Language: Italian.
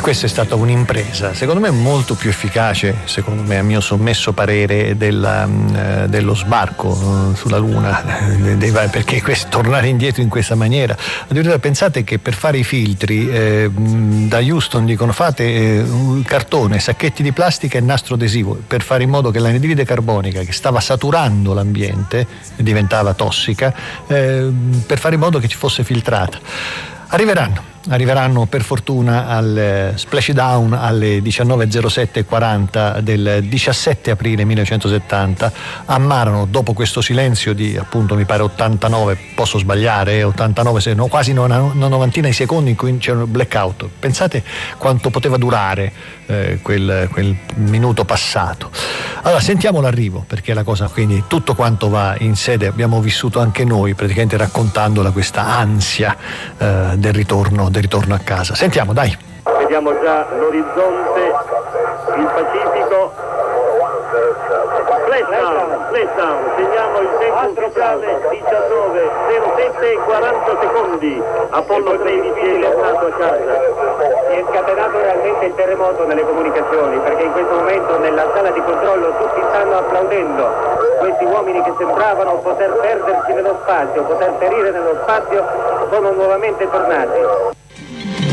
questa è stata un'impresa, secondo me molto più efficace, secondo me, a mio sommesso parere, dello sbarco sulla Luna, perché tornare indietro in questa maniera. Addirittura pensate che per fare i filtri da Houston dicono fate cartone, sacchetti di plastica e nastro adesivo per fare in modo che l'anidride carbonica, che stava saturando l'ambiente, diventava tossica, per fare in modo che ci fosse filtrata. Arriveranno per fortuna al splashdown alle 19:07:40 del 17 aprile 1970 a Marano, dopo questo silenzio di appunto mi pare 89, posso sbagliare, 89 no, quasi una novantina di secondi in cui c'era un blackout. Pensate quanto poteva durare quel minuto passato. Allora sentiamo l'arrivo, perché la cosa, quindi tutto quanto va in sede, abbiamo vissuto anche noi praticamente raccontandola questa ansia del ritorno a casa. Sentiamo, dai. Vediamo già l'orizzonte, il Pacifico. Splashdown, segniamo il tempo ufficiale 19:07:40 secondi. Apollo 13 è ritornato a casa. Si è scatenato realmente il terremoto nelle comunicazioni, perché in questo momento nella sala di controllo tutti stanno applaudendo. Questi uomini che sembravano poter perdersi nello spazio, poter perire nello spazio, sono nuovamente tornati.